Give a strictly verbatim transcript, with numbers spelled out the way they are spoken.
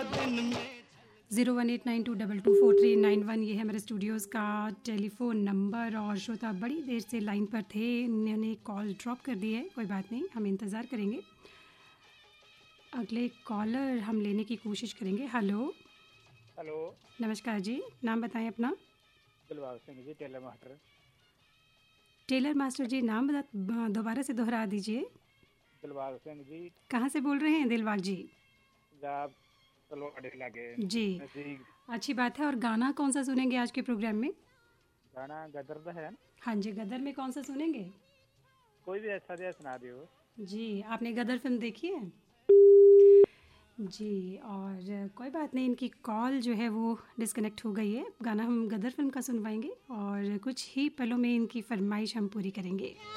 Zero one eight nine to double two four three nine one ये है मेरे Studios का टेलीफोन नंबर। और श्रोता बड़ी देर से लाइन पर थे, इन्होंने कॉल ड्रॉप कर दी है, कोई बात नहीं, हम इंतज़ार करेंगे। अगले कॉलर हम लेने की कोशिश करेंगे। हेलो हेलो, नमस्कार जी, नाम बताएं अपना। Dilbag Singh ji, tailor master. Tailor master जी, नाम बता दोबारा से दोहरा दीजिए। दिलबाग सिंह जी, कहाँ से बोल रहे हैं दिलबाग जी? पंजाब तलवाड़े लागे जी, नजदीक। अच्छी बात है। और गाना कौन सा सुनेंगे आज के प्रोग्राम में? गाना गदर दा है ना? हाँ जी, गदर में कौन सा सुनेंगे? कोई भी अच्छा दिया सुना दियो। जी, आपने गदर फिल्म देखी है? जी, और कोई बात नहीं, इनकी कॉल जो है वो डिस्कनेक्ट हो गई है। गाना हम गदर फिल्म का सुनवाएंगे और कुछ ही पलों में इनकी फरमाइश हम पूरी करेंगे।